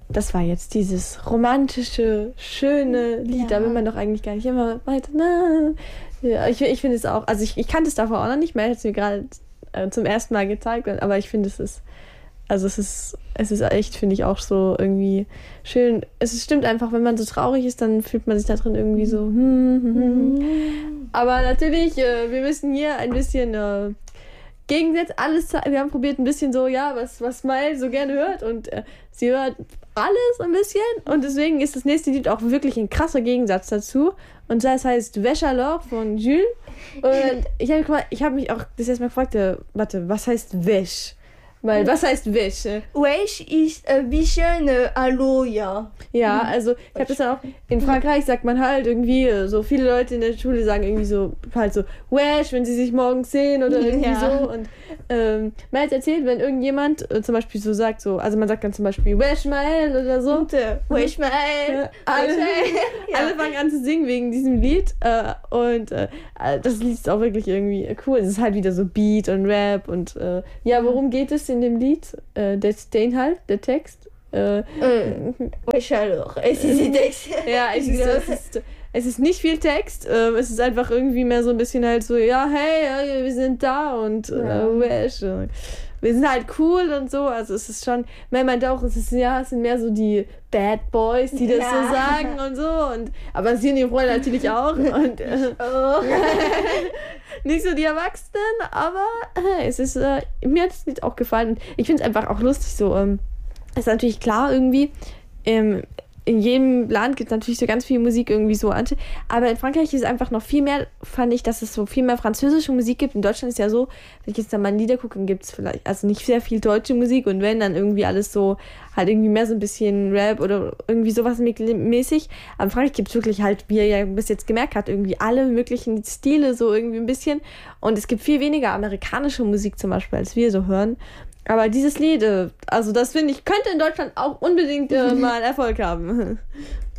das war jetzt dieses romantische, schöne Lied. Da will man doch eigentlich gar nicht immer weiter. Ja, ich finde es auch, also ich kannte es davor auch noch nicht mehr, hätte es mir gerade zum ersten Mal gezeigt, aber ich finde, es ist echt, finde ich, auch so irgendwie schön. Es stimmt einfach, wenn man so traurig ist, dann fühlt man sich da drin irgendwie so. Aber natürlich, wir müssen hier ein bisschen Gegensätze, wir haben probiert ein bisschen so, ja, was Smile so gerne hört und sie hört alles ein bisschen und deswegen ist das nächste Lied auch wirklich ein krasser Gegensatz dazu und das heißt Wesh alors von Jules und ich habe mich auch das erstmal gefragt, was heißt Wesh? Weil, was heißt Wesh? Wesh ist ein bisschen Hallo, ja. Ja, also ich habe das dann auch, in Frankreich sagt man halt irgendwie, so viele Leute in der Schule sagen irgendwie so, halt so, Wesh, wenn sie sich morgens sehen oder irgendwie so. Und man hat erzählt, wenn irgendjemand zum Beispiel so sagt, so, also man sagt dann zum Beispiel Wesh Mael oder so. Wesh Mael. Alle fangen an zu singen wegen diesem Lied und das Lied ist auch wirklich irgendwie cool. Es ist halt wieder so Beat und Rap und ja, worum geht es in dem Lied? Der Inhalt, der Text? Wesh alors. Es ist Text. Ja, es ist nicht viel Text, es ist einfach irgendwie mehr so ein bisschen halt so, ja, hey, wir sind da und Wesh. Wir sind halt cool und so, also es ist schon, man meint auch, es sind mehr so die Bad Boys, die das so sagen und so, aber es sind die Freunde natürlich auch und nicht so die Erwachsenen, aber es ist, mir hat das Lied auch gefallen. Ich finde es einfach auch lustig so, ist natürlich klar irgendwie, in jedem Land gibt es natürlich so ganz viel Musik irgendwie so. Aber in Frankreich ist es einfach noch viel mehr, fand ich, dass es so viel mehr französische Musik gibt. In Deutschland ist ja so, wenn ich jetzt dann mal Lieder gucke, dann gibt es vielleicht, also nicht sehr viel deutsche Musik und wenn, dann irgendwie alles so, halt irgendwie mehr so ein bisschen Rap oder irgendwie sowas mäßig. Aber in Frankreich gibt es wirklich halt, wie ihr ja bis jetzt gemerkt habt, irgendwie alle möglichen Stile so irgendwie ein bisschen. Und es gibt viel weniger amerikanische Musik zum Beispiel, als wir so hören. Aber dieses Lied, also das finde ich, könnte in Deutschland auch unbedingt mal Erfolg haben.